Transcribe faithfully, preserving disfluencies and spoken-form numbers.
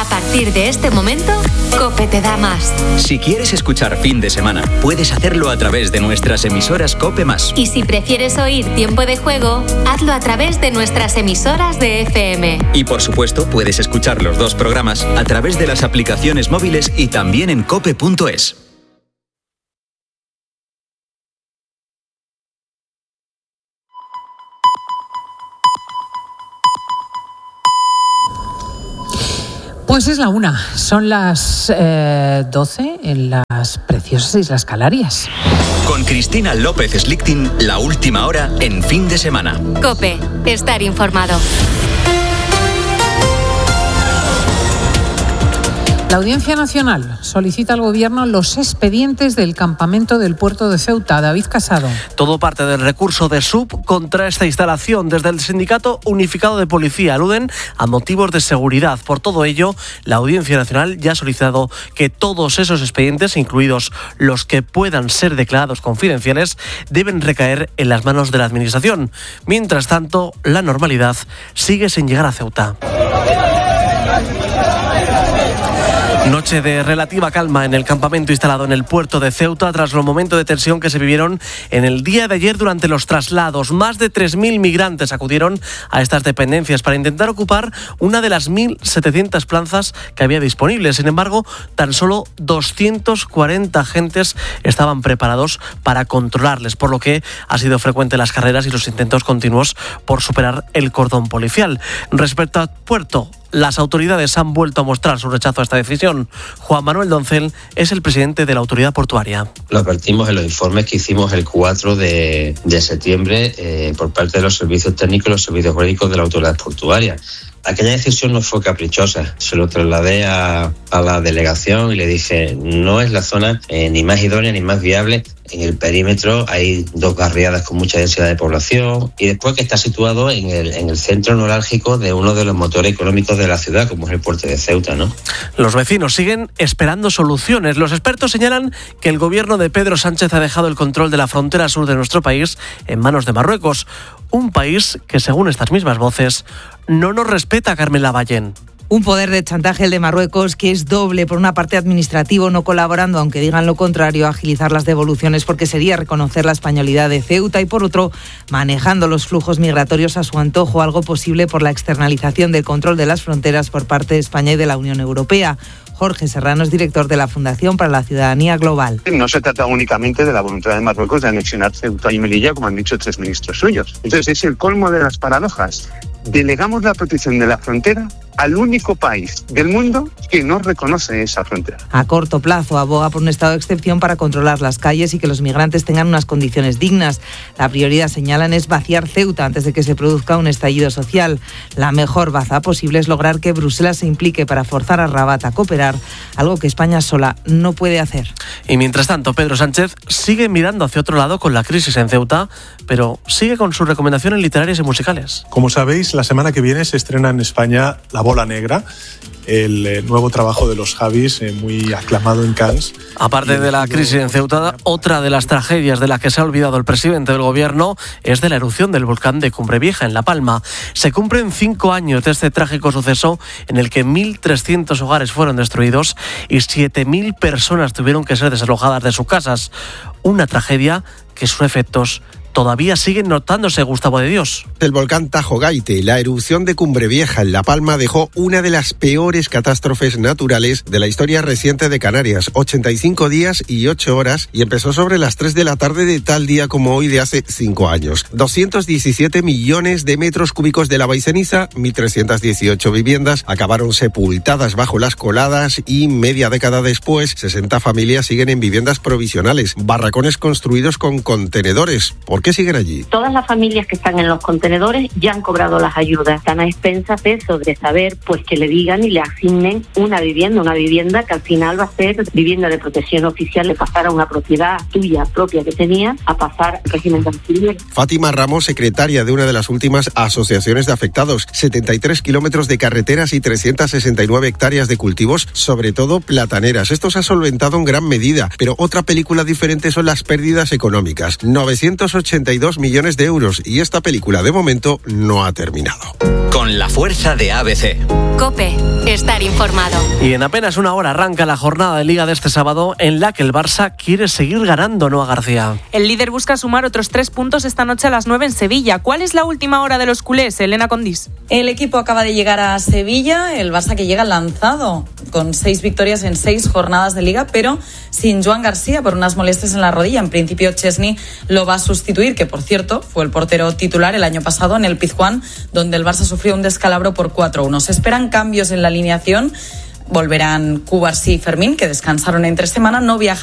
A partir de este momento, COPE te da más. Si quieres escuchar fin de semana, puedes hacerlo a través de nuestras emisoras COPE más. Y si prefieres oír Tiempo de Juego, hazlo a través de nuestras emisoras de F M. Y por supuesto, puedes escuchar los dos programas a través de las aplicaciones móviles y también en cope punto es. Pues es la una, son las eh, doce en las preciosas Islas Canarias. Con Cristina López Slichting, la última hora en fin de semana. COPE, estar informado. La Audiencia Nacional solicita al Gobierno los expedientes del campamento del puerto de Ceuta. David Casado. Todo parte del recurso de S U B contra esta instalación. Desde el Sindicato Unificado de Policía aluden a motivos de seguridad. Por todo ello, la Audiencia Nacional ya ha solicitado que todos esos expedientes, incluidos los que puedan ser declarados confidenciales, deben recaer en las manos de la Administración. Mientras tanto, la normalidad sigue sin llegar a Ceuta. Noche de relativa calma en el campamento instalado en el puerto de Ceuta tras los momentos de tensión que se vivieron en el día de ayer durante los traslados. Más de tres mil migrantes acudieron a estas dependencias para intentar ocupar una de las mil setecientas plazas que había disponibles. Sin embargo, tan solo doscientos cuarenta agentes estaban preparados para controlarles, por lo que ha sido frecuente las carreras y los intentos continuos por superar el cordón policial. Respecto al puerto, las autoridades han vuelto a mostrar su rechazo a esta decisión. Juan Manuel Doncel es el presidente de la autoridad portuaria. Lo advertimos en los informes que hicimos el cuatro de, de septiembre eh, por parte de los servicios técnicos y los servicios jurídicos de la autoridad portuaria. Aquella decisión no fue caprichosa. Se lo trasladé a, a la delegación y le dije, no es la zona eh, ni más idónea ni más viable. En el perímetro hay dos barriadas con mucha densidad de población y después que está situado en el, en el centro neurálgico de uno de los motores económicos de la ciudad, como es el puerto de Ceuta, ¿no? Los vecinos siguen esperando soluciones. Los expertos señalan que el gobierno de Pedro Sánchez ha dejado el control de la frontera sur de nuestro país en manos de Marruecos, un país que, según estas mismas voces, no nos respeta, Carmen Lavallén. Un poder de chantaje el de Marruecos que es doble. Por una parte, administrativo, no colaborando, aunque digan lo contrario, agilizar las devoluciones porque sería reconocer la españolidad de Ceuta, y por otro, manejando los flujos migratorios a su antojo, algo posible por la externalización del control de las fronteras por parte de España y de la Unión Europea. Jorge Serrano es director de la Fundación para la Ciudadanía Global. No se trata únicamente de la voluntad de Marruecos de anexionar Ceuta y Melilla, como han dicho tres ministros suyos. Entonces es el colmo de las paradojas. Delegamos la protección de la frontera al único país del mundo que no reconoce esa frontera. A corto plazo aboga por un estado de excepción para controlar las calles y que los migrantes tengan unas condiciones dignas. La prioridad, señalan, es vaciar Ceuta antes de que se produzca un estallido social. La mejor baza posible es lograr que Bruselas se implique para forzar a Rabat a cooperar, algo que España sola no puede hacer. Y mientras tanto, Pedro Sánchez sigue mirando hacia otro lado con la crisis en Ceuta, pero sigue con sus recomendaciones literarias y musicales. Como sabéis, la semana que viene se estrena en España La Bola Negra, el eh, nuevo trabajo de los Javis, eh, muy aclamado en Cannes. Aparte de la crisis en Ceuta, otra de las tragedias de las que se ha olvidado el presidente del gobierno es de la erupción del volcán de Cumbre Vieja, en La Palma. Se cumplen cinco años de este trágico suceso en el que mil trescientos hogares fueron destruidos y siete mil personas tuvieron que ser desalojadas de sus casas. Una tragedia que sus efectos todavía siguen notándose, Gustavo de Dios. El volcán Tajo Gaite, la erupción de Cumbre Vieja en La Palma, dejó una de las peores catástrofes naturales de la historia reciente de Canarias. ochenta y cinco días y ocho horas, y empezó sobre las tres de la tarde de tal día como hoy de hace cinco años. doscientos diecisiete millones de metros cúbicos de lava y ceniza, mil trescientas dieciocho viviendas acabaron sepultadas bajo las coladas y media década después, sesenta familias siguen en viviendas provisionales, barracones construidos con contenedores. ¿Por qué siguen allí? Todas las familias que están en los contenedores ya han cobrado las ayudas. Están a expensas de eso, de saber pues que le digan y le asignen una vivienda, una vivienda que al final va a ser vivienda de protección oficial, de pasar a una propiedad tuya propia que tenía, a pasar al régimen de alquiler. Fátima Ramos, secretaria de una de las últimas asociaciones de afectados. setenta y tres kilómetros de carreteras y trescientas sesenta y nueve hectáreas de cultivos, sobre todo plataneras. Esto se ha solventado en gran medida, pero otra película diferente son las pérdidas económicas. novecientos ochenta ochenta y dos millones de euros y esta película de momento no ha terminado. Con la fuerza de A B C. COPE, estar informado. Y en apenas una hora arranca la jornada de Liga de este sábado en la que el Barça quiere seguir ganando, ¿no, García? El líder busca sumar otros tres puntos esta noche a las nueve en Sevilla. ¿Cuál es la última hora de los culés, Elena Condís? El equipo acaba de llegar a Sevilla, el Barça que llega lanzado con seis victorias en seis jornadas de Liga, pero sin Joan García por unas molestias en la rodilla. En principio Chesney lo va a sustituir, que por cierto fue el portero titular el año pasado en el Pizjuán, donde el Barça sufrió un descalabro por cuatro uno. Se esperan cambios en la alineación. Volverán Cubarsí y Fermín, que descansaron entre semana. No viaja